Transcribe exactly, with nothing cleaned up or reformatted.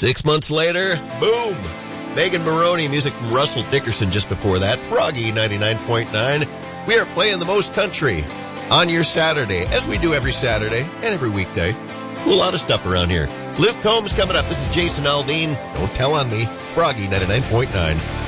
Six months later, boom! Megan Moroney, music from Russell Dickerson just before that. Froggy ninety-nine point nine. We are playing the most country on your Saturday, as we do every Saturday and every weekday. A lot of stuff around here. Luke Combs coming up. This is Jason Aldean. Don't tell on me. Froggy ninety-nine point nine.